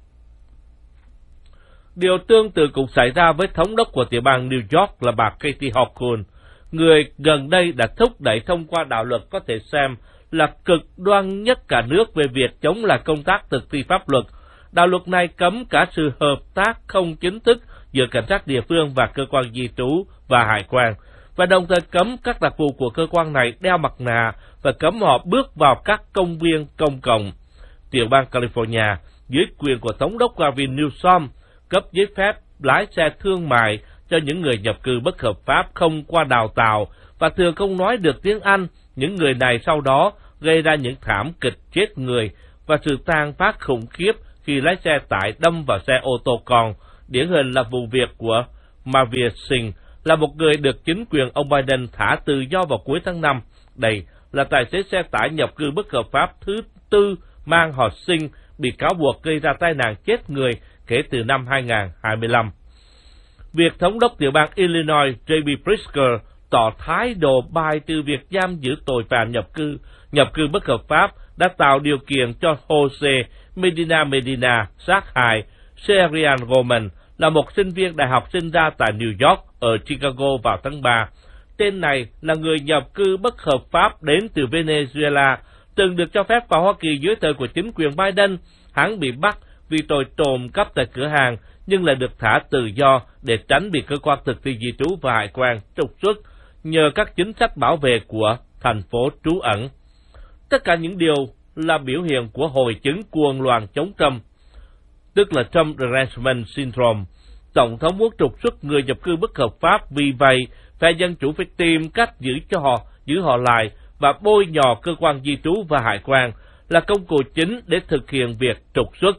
Điều tương tự cũng xảy ra với thống đốc của tiểu bang New York là bà Kathy Hochul, người gần đây đã thúc đẩy thông qua đạo luật có thể xem là cực đoan nhất cả nước về việc chống lại công tác thực thi pháp luật. Đạo luật này cấm cả sự hợp tác không chính thức giữa cảnh sát địa phương và cơ quan di trú và hải quan, và đồng thời cấm các đặc vụ của cơ quan này đeo mặt nạ và cấm họ bước vào các công viên công cộng. Tiểu bang California, dưới quyền của thống đốc Gavin Newsom, cấp giấy phép lái xe thương mại cho những người nhập cư bất hợp pháp không qua đào tạo và thường không nói được tiếng Anh. Những người này sau đó gây ra những thảm kịch chết người và sự tàn phát khủng khiếp khi lái xe tải đâm vào xe ô tô con. Điển hình là vụ việc của Mavir Singh, là một người được chính quyền ông Biden thả tự do vào cuối tháng năm. Đây là tài xế xe tải nhập cư bất hợp pháp thứ tư mang họ Singh bị cáo buộc gây ra tai nạn chết người kể từ năm hai nghìn không trăm hai mươi lăm. Việc thống đốc tiểu bang Illinois J B Pritzker tỏ thái độ bài từ việc giam giữ tội phạm nhập cư nhập cư bất hợp pháp đã tạo điều kiện cho Jose Medina Medina sát hại Sherian Roman, là một sinh viên đại học sinh ra tại New York ở Chicago vào tháng ba. Tên này là người nhập cư bất hợp pháp đến từ Venezuela, từng được cho phép vào Hoa Kỳ dưới thời của chính quyền Biden. Hắn bị bắt vì tội trộm cắp tại cửa hàng, nhưng lại được thả tự do để tránh bị cơ quan thực thi di trú và hải quan trục xuất nhờ các chính sách bảo vệ của thành phố trú ẩn. Tất cả những điều là biểu hiện của hội chứng cuồng loạn chống Trump, tức là Trump Derangement Syndrome. Tổng thống muốn trục xuất người nhập cư bất hợp pháp, vì vậy phe Dân Chủ phải tìm cách giữ cho họ giữ họ lại và bôi nhọ cơ quan di trú và hải quan là công cụ chính để thực hiện việc trục xuất.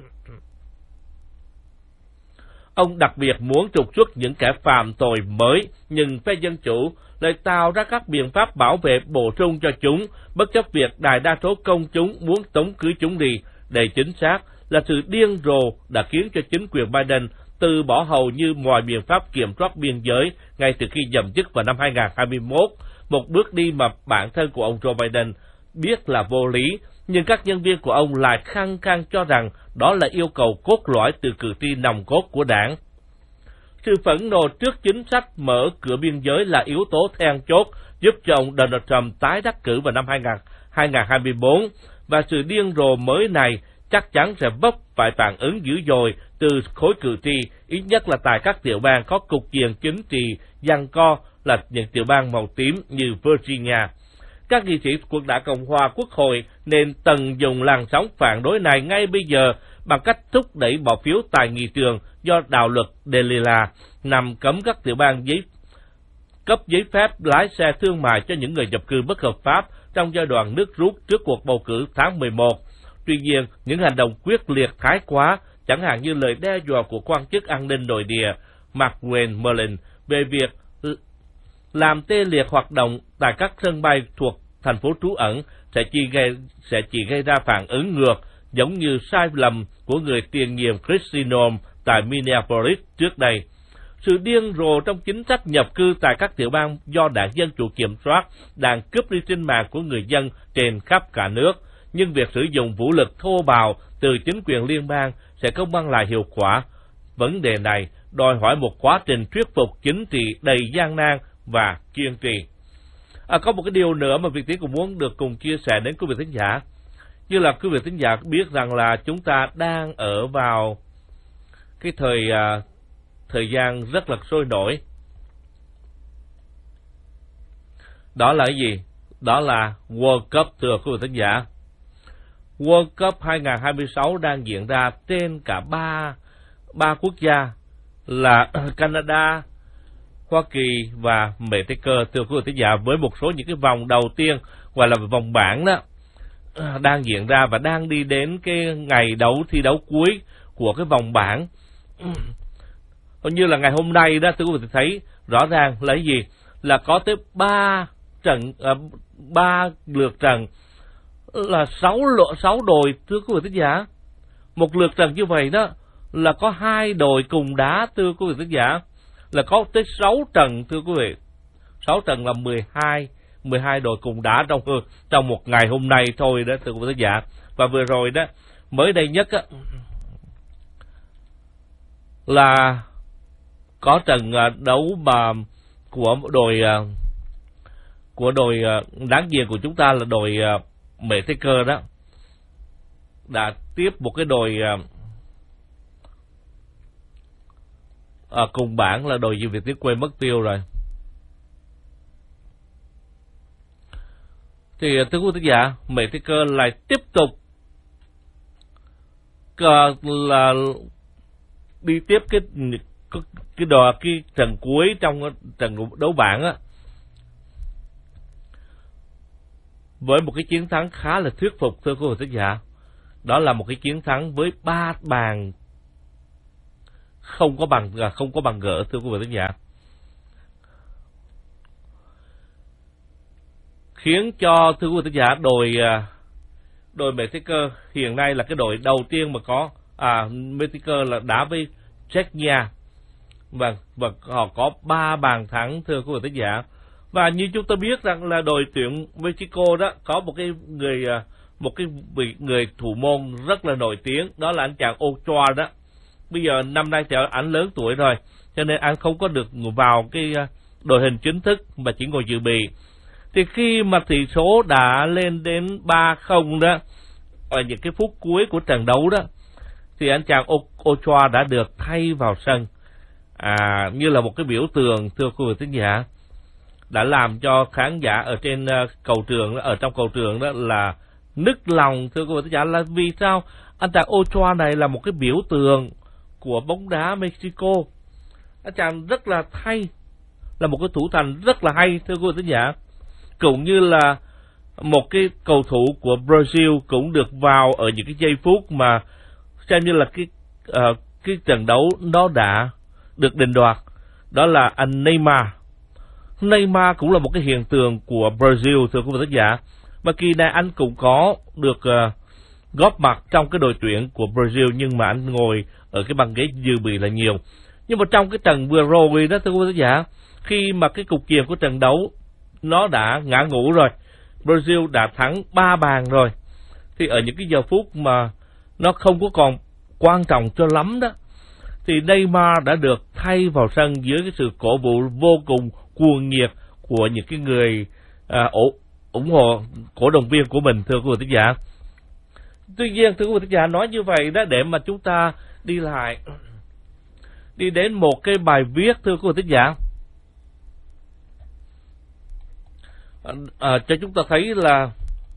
Ông đặc biệt muốn trục xuất những kẻ phạm tội mới, nhưng phe Dân Chủ lại tạo ra các biện pháp bảo vệ bổ sung cho chúng, bất chấp việc đại đa số công chúng muốn tống khứ chúng đi. Đây chính xác là sự điên rồ đã khiến cho chính quyền Biden từ bỏ hầu như mọi biện pháp kiểm soát biên giới ngay từ khi nhậm chức vào năm hai nghìn không trăm hai mươi mốt, một bước đi mà bản thân của ông Joe Biden biết là vô lý, nhưng các nhân viên của ông lại khăng khăng cho rằng đó là yêu cầu cốt lõi từ cử tri nòng cốt của đảng. Sự phẫn nộ trước chính sách mở cửa biên giới là yếu tố then chốt giúp cho ông Donald Trump tái đắc cử vào năm hai nghìn không trăm hai mươi tư, và sự điên rồ mới này chắc chắn sẽ vấp phải phản ứng dữ dội từ khối cử tri, ít nhất là tại các tiểu bang có cục diện chính trị giằng co là những tiểu bang màu tím như Virginia. Các nghị sĩ của Đảng Cộng hòa Quốc hội nên tận dụng làn sóng phản đối này ngay bây giờ bằng cách thúc đẩy bỏ phiếu tại nghị trường do đạo luật Delila nằm cấm các tiểu bang giấy cấp giấy phép lái xe thương mại cho những người nhập cư bất hợp pháp trong giai đoạn nước rút trước cuộc bầu cử tháng mười một. Tuy nhiên, những hành động quyết liệt thái quá, chẳng hạn như lời đe dọa của quan chức an ninh nội địa Mark Wayne Merlin về việc làm tê liệt hoạt động tại các sân bay thuộc thành phố trú ẩn sẽ chỉ gây, sẽ chỉ gây ra phản ứng ngược, giống như sai lầm của người tiền nhiệm Kristi Noem tại Minneapolis trước đây. Sự điên rồ trong chính sách nhập cư tại các tiểu bang do đảng Dân Chủ kiểm soát đang cướp đi sinh mạng của người dân trên khắp cả nước, nhưng việc sử dụng vũ lực thô bạo từ chính quyền liên bang sẽ không mang lại hiệu quả. Vấn đề này đòi hỏi một quá trình thuyết phục chính trị đầy gian nan và kiên trì. À, có một cái điều nữa mà Việt Tiến cũng muốn được cùng chia sẻ đến quý vị thính giả. Như là quý vị thính giả biết rằng là chúng ta đang ở vào cái thời uh, thời gian rất là sôi nổi. Đó là cái gì? Đó là World Cup, thưa quý vị thính giả. World Cup hai nghìn không trăm hai mươi sáu đang diễn ra trên cả ba ba quốc gia là Canada, Hoa Kỳ và Mexico, thưa quý vị thính giả, với một số những cái vòng đầu tiên gọi là vòng bảng đó đang diễn ra và đang đi đến cái ngày đấu thi đấu cuối của cái vòng bảng. Như là ngày hôm nay đó, thưa quý vị thấy rõ ràng là cái gì? Là có tới ba trận ba lượt trận là sáu sáu đội, thưa quý vị thính giả. Một lượt trận như vậy đó là có hai đội cùng đá, thưa quý vị thính giả, là có tới sáu trận, thưa quý vị. sáu trận là mười hai mười hai đội cùng đá trong trong một ngày hôm nay thôi đó, thưa quý vị thính giả. Và vừa rồi đó, mới đây nhất á, là có trận đấu mà của đội của đội đáng giềng của chúng ta là đội Mexico đó đã tiếp một cái đội à, cùng bảng là đội gì Việt Tiến quên mất tiêu rồi. Thì thưa quý vị giả, Mexico lại tiếp tục là đi tiếp cái cái đò cái trận cuối trong trận đấu bảng á, với một cái chiến thắng khá là thuyết phục, thưa quý vị thính giả. Đó là một cái chiến thắng với ba bàn không có bằng không có bằng gỡ, thưa quý vị khán giả, khiến cho thưa quý vị khán giả đội đội Mexico hiện nay là cái đội đầu tiên mà có à Mexico là đá với Czechia và và họ có ba bàn thắng, thưa quý vị khán giả. Và như chúng ta biết rằng là đội tuyển Mexico đó có một cái người một cái vị người thủ môn rất là nổi tiếng, đó là anh chàng Ochoa đó. Bây giờ năm nay thì anh lớn tuổi rồi, cho nên anh không có được vào cái đội hình chính thức mà chỉ ngồi dự bị. Thì khi mà tỷ số đã lên đến ba không đó, ở những cái phút cuối của trận đấu đó, thì anh chàng Ochoa đã được thay vào sân à, như là một cái biểu tượng, thưa quý vị khán giả, đã làm cho khán giả ở trên uh, cầu trường, ở trong cầu trường đó là nức lòng, thưa quý vị khán giả. Là vì sao? Anh chàng Ochoa này là một cái biểu tượng của bóng đá Mexico. Anh chàng rất là hay, là một cái thủ thành rất là hay, thưa quý vị khán giả. Cũng như là một cái cầu thủ của Brazil cũng được vào ở những cái giây phút mà xem như là cái uh, cái trận đấu nó đã được định đoạt. Đó là anh Neymar. Neymar cũng là một cái hiện tượng của Brazil, thưa quý vị khán giả. Và kỳ này anh cũng có được uh, góp mặt trong cái đội tuyển của Brazil, nhưng mà anh ngồi ở cái băng ghế dự bị là nhiều. Nhưng mà trong cái trận vừa rồi đó, thưa quý vị khán giả, khi mà cái cục diện của trận đấu nó đã ngã ngũ rồi, Brazil đã thắng ba bàn rồi, thì ở những cái giờ phút mà nó không có còn quan trọng cho lắm đó, thì Neymar đã được thay vào sân dưới cái sự cổ vũ vô cùng cuồng nhiệt của những cái người à, ủng hộ cổ động viên của mình, thưa quý vị khán giả. Tuy nhiên, thưa quý vị khán giả, nói như vậy đó để mà chúng ta đi lại đi đến một cái bài viết, thưa quý vị khán giả, à, à, cho chúng ta thấy là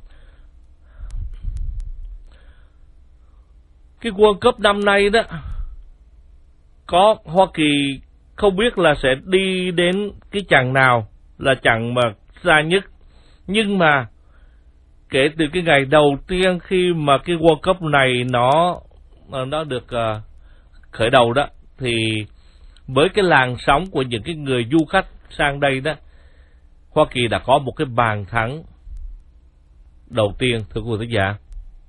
cái World Cup năm nay đó, có Hoa Kỳ không biết là sẽ đi đến cái chặng nào là chặng mà xa nhất. Nhưng mà kể từ cái ngày đầu tiên khi mà cái World Cup này nó nó được uh, khởi đầu đó, thì với cái làn sóng của những cái người du khách sang đây đó, Hoa Kỳ đã có một cái bàn thắng đầu tiên, thưa quý vị khán giả.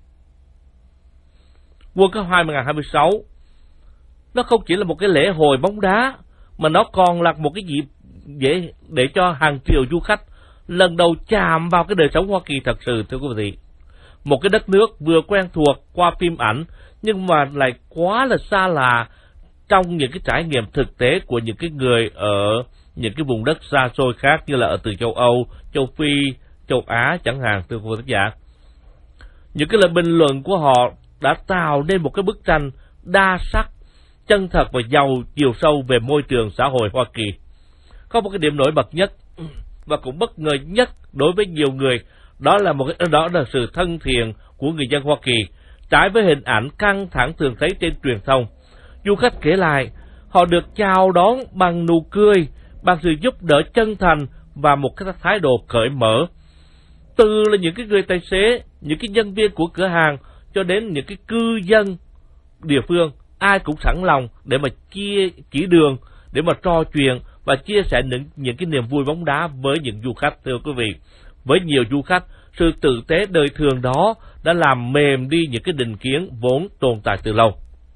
World Cup hai không hai sáu nó không chỉ là một cái lễ hội bóng đá, mà nó còn là một cái dịp để, để cho hàng triệu du khách lần đầu chạm vào cái đời sống Hoa Kỳ thật sự, thưa quý vị. Một cái đất nước vừa quen thuộc qua phim ảnh, nhưng mà lại quá là xa lạ trong những cái trải nghiệm thực tế của những cái người ở những cái vùng đất xa xôi khác, như là ở từ châu Âu, châu Phi, châu Á chẳng hạn, thưa quý vị khán giả. Những cái lời bình luận của họ đã tạo nên một cái bức tranh đa sắc, chân thật và giàu chiều sâu về môi trường xã hội Hoa Kỳ. Có một cái điểm nổi bật nhất và cũng bất ngờ nhất đối với nhiều người, đó là một cái đó là sự thân thiện của người dân Hoa Kỳ, trái với hình ảnh căng thẳng thường thấy trên truyền thông. Du khách kể lại, họ được chào đón bằng nụ cười, bằng sự giúp đỡ chân thành và một cái thái độ cởi mở. Từ là những cái người tài xế, những cái nhân viên của cửa hàng cho đến những cái cư dân địa phương, ai cũng sẵn lòng để mà chia chỉ đường, để mà trò chuyện và chia sẻ những, những cái niềm vui bóng đá với những du khách, thưa quý vị. Với nhiều du khách, sự tử tế đời thường đó đã làm mềm đi những cái định kiến vốn tồn tại từ lâu.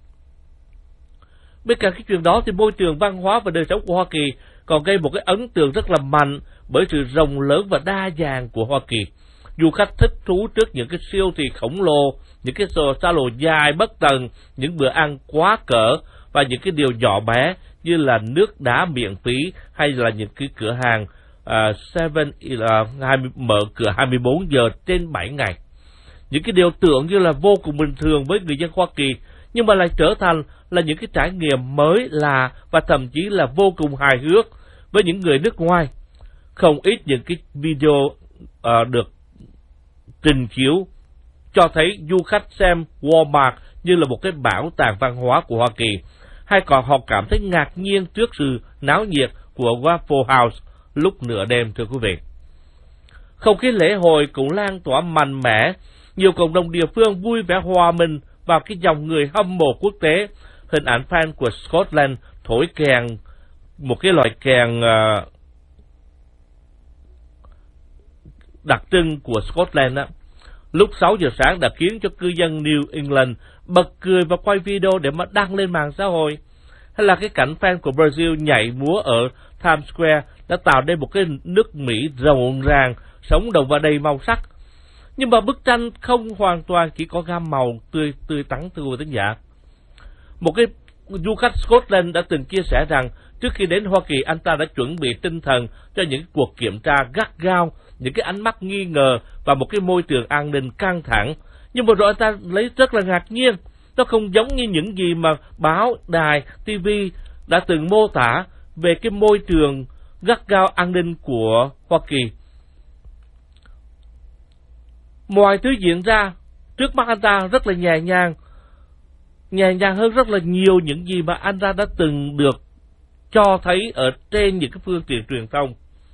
Bên cạnh cái chuyện đó thì môi trường văn hóa và đời sống của Hoa Kỳ còn gây một cái ấn tượng rất là mạnh bởi sự rộng lớn và đa dạng của Hoa Kỳ. Du khách thích thú trước những cái siêu thị khổng lồ, những cái xa lộ dài bất tận, những bữa ăn quá cỡ và những cái điều nhỏ bé như là nước đá miễn phí, hay là những cái cửa hàng uh, Seven uh, mở cửa hai mươi bốn giờ trên bảy ngày. Những cái điều tưởng như là vô cùng bình thường với người dân Hoa Kỳ, nhưng mà lại trở thành là những cái trải nghiệm mới lạ và thậm chí là vô cùng hài hước với những người nước ngoài. Không ít những cái video uh, được trình chiếu cho thấy du khách xem Walmart như là một cái bảo tàng văn hóa của Hoa Kỳ, hay còn họ cảm thấy ngạc nhiên trước sự náo nhiệt của Waffle House lúc nửa đêm, thưa quý vị. Không khí lễ hội cũng lan tỏa mạnh mẽ Nhiều cộng đồng địa phương vui vẻ hòa mình vào cái dòng người hâm mộ quốc tế. Hình ảnh fan của Scotland thổi kèn, một cái loại kèn uh, đặc trưng của Scotland á, lúc sáu giờ sáng đã khiến cho cư dân New England bật cười và quay video để mà đăng lên mạng xã hội. Hay là cái cảnh fan của Brazil nhảy múa ở Times Square đã tạo nên một cái nước Mỹ rộn ràng, sống động và đầy màu sắc. Nhưng mà bức tranh không hoàn toàn chỉ có gam màu tươi tươi tắn, thưa quý vị khán giả. Một cái du khách Scotland đã từng chia sẻ rằng trước khi đến Hoa Kỳ, anh ta đã chuẩn bị tinh thần cho những cuộc kiểm tra gắt gao, những cái ánh mắt nghi ngờ và một cái môi trường an ninh căng thẳng. Nhưng mà rồi anh ta lấy rất là ngạc nhiên. Nó không giống như những gì mà báo, đài, ti vi đã từng mô tả về cái môi trường gắt gao an ninh của Hoa Kỳ. Mọi thứ diễn ra trước mắt anh ta rất là nhẹ nhàng, nhẹ nhàng hơn rất là nhiều những gì mà anh ta đã từng được cho thấy ở trên những cái phương tiện truyền thông.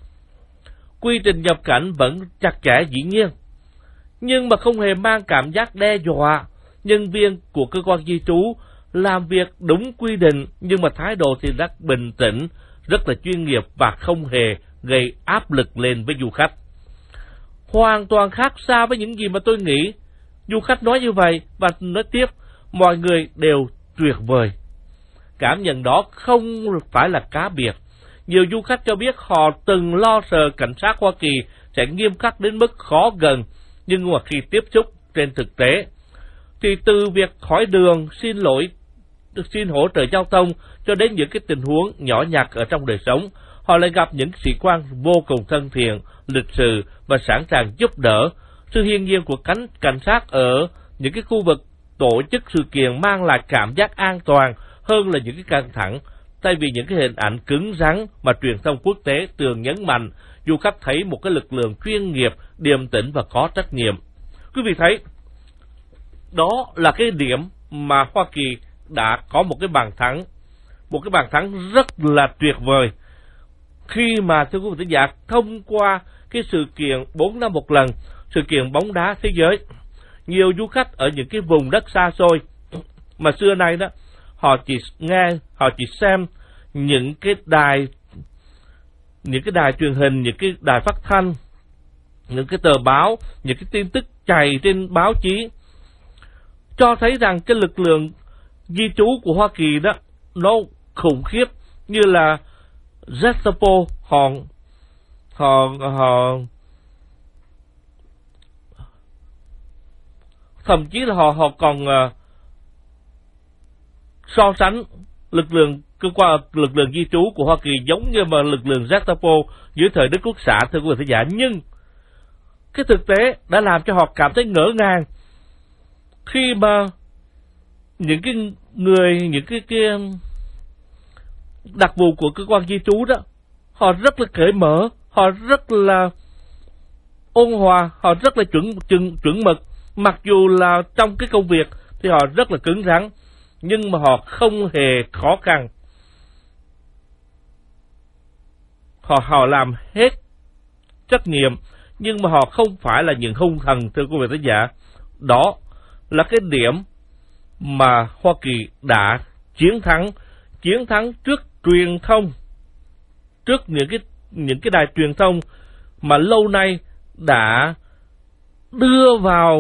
Quy trình nhập cảnh vẫn chặt chẽ dĩ nhiên, nhưng mà không hề mang cảm giác đe dọa. Nhân viên của cơ quan di trú làm việc đúng quy định, nhưng mà thái độ thì rất bình tĩnh, rất là chuyên nghiệp và không hề gây áp lực lên với du khách. Hoàn toàn khác xa với những gì mà tôi nghĩ. Du khách nói như vậy và nói tiếp, mọi người đều tuyệt vời. Cảm nhận đó không phải là cá biệt. Nhiều du khách cho biết họ từng lo sợ cảnh sát Hoa Kỳ sẽ nghiêm khắc đến mức khó gần, nhưng mà khi tiếp xúc trên thực tế, thì từ việc hỏi đường, xin lỗi, xin hỗ trợ giao thông cho đến những cái tình huống nhỏ nhặt ở trong đời sống, họ lại gặp những sĩ quan vô cùng thân thiện, lịch sự và sẵn sàng giúp đỡ. Sự hiển nhiên của cảnh, cảnh sát ở những cái khu vực tổ chức sự kiện mang lại cảm giác an toàn hơn là những cái căng thẳng. Thay vì những cái hình ảnh cứng rắn mà truyền thông quốc tế thường nhấn mạnh, du khách thấy một cái lực lượng chuyên nghiệp, điềm tĩnh và có trách nhiệm. Quý vị thấy, đó là cái điểm mà Hoa Kỳ đã có một cái bàn thắng, một cái bàn thắng rất là tuyệt vời. Khi mà, thưa quý vị khán giả, thông qua cái sự kiện bốn năm một lần, sự kiện bóng đá thế giới, nhiều du khách ở những cái vùng đất xa xôi mà xưa nay đó, họ chỉ nghe, họ chỉ xem những cái đài, những cái đài truyền hình, những cái đài phát thanh, những cái tờ báo, những cái tin tức chày trên báo chí, cho thấy rằng cái lực lượng di trú của Hoa Kỳ đó nó khủng khiếp, như là Gestapo, họ họ họ thậm chí là họ họ còn uh, so sánh lực lượng cơ quan lực lượng di trú của Hoa Kỳ giống như mà lực lượng Gestapo dưới thời Đức Quốc xã, thưa quý vị khán giả. Nhưng cái thực tế đã làm cho họ cảm thấy ngỡ ngàng khi mà những cái người, những cái, cái đặc vụ của cơ quan di trú đó, họ rất là cởi mở, họ rất là ôn hòa, họ rất là chuẩn chuẩn chuẩn mực. Mặc dù là trong cái công việc thì họ rất là cứng rắn, nhưng mà họ không hề khó khăn. Họ họ làm hết trách nhiệm, nhưng mà họ không phải là những hung thần, thưa quý vị khán giả. Đó là cái điểm mà Hoa Kỳ đã chiến thắng, chiến thắng trước truyền thông, trước những cái những cái đài truyền thông mà lâu nay đã đưa vào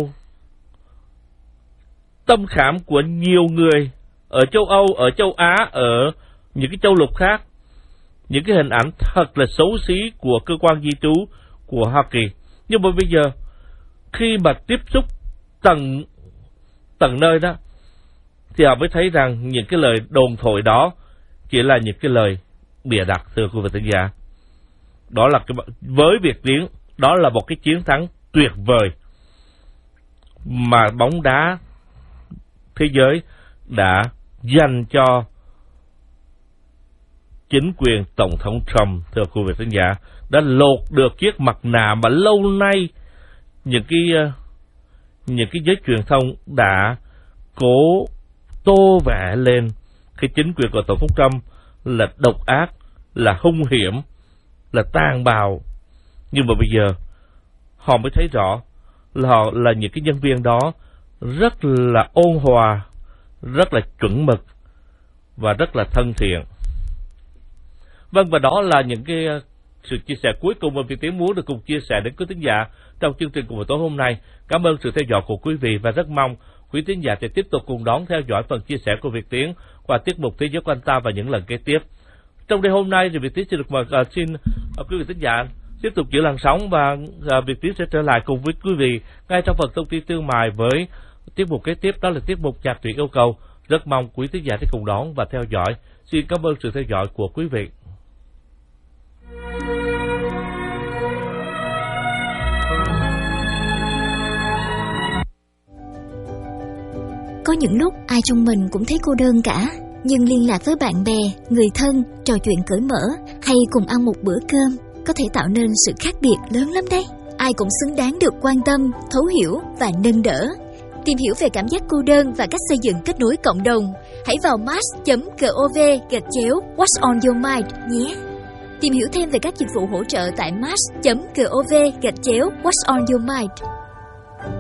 tâm khảm của nhiều người ở châu Âu, ở châu Á, ở những cái châu lục khác, những cái hình ảnh thật là xấu xí của cơ quan di trú của Hoa Kỳ. Nhưng mà bây giờ khi mà tiếp xúc tầng tầng nơi đó, thì họ mới thấy rằng những cái lời đồn thổi đó chỉ là những cái lời bịa đặt, thưa quý vị khán giả. Đó là cái, với Việt Tiến, đó là một cái chiến thắng tuyệt vời mà bóng đá thế giới đã dành cho chính quyền Tổng thống Trump, thưa quý vị khán giả, đã lột được chiếc mặt nạ mà lâu nay những cái những cái giới truyền thông đã cố tô vẽ lên cái chính quyền của Tổng thống Trump là độc ác, là hung hiểm, là tàn bạo. Nhưng mà bây giờ họ mới thấy rõ là họ là những cái nhân viên đó rất là ôn hòa, rất là chuẩn mực và rất là thân thiện. Vâng, và đó là những cái sự chia sẻ cuối cùng mà Việt Tiến muốn được cùng chia sẻ đến quý thính giả trong chương trình của buổi tối hôm nay. Cảm ơn sự theo dõi của quý vị và rất mong quý thính giả sẽ tiếp tục cùng đón theo dõi phần chia sẻ của Việt Tiến qua tiết mục Thế giới quanh ta và những lần kế tiếp. Trong đêm hôm nay thì Việt Tiến xin được mời uh, xin uh, quý vị thính giả tiếp tục giữ làn sóng và uh, Việt Tiến sẽ trở lại cùng với quý vị ngay trong phần thông tin tương mài với tiết mục kế tiếp, đó là tiết mục nhạc truyện yêu cầu. Rất mong quý thính giả sẽ cùng đón và theo dõi. Xin cảm ơn sự theo dõi của quý vị. Có những lúc ai trong mình cũng thấy cô đơn cả, nhưng liên lạc với bạn bè, người thân, trò chuyện cởi mở hay cùng ăn một bữa cơm có thể tạo nên sự khác biệt lớn lắm đấy. Ai cũng xứng đáng được quan tâm, thấu hiểu và nâng đỡ. Tìm hiểu về cảm giác cô đơn và cách xây dựng kết nối cộng đồng, hãy vào mars chấm gov gạch chéo What's on your mind nhé. Tìm hiểu thêm về các dịch vụ hỗ trợ tại mars chấm gov gạch chéo What's on your mind.